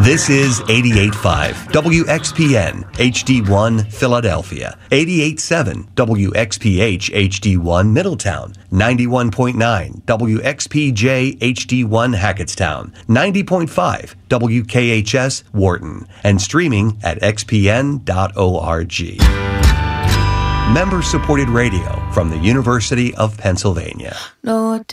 This is 88.5 WXPN HD1 Philadelphia, 88.7 WXPH HD1 Middletown, 91.9 WXPJ HD1 Hackettstown, 90.5 WKHS Wharton, and streaming at xpn.org. Member-supported radio from the University of Pennsylvania. No.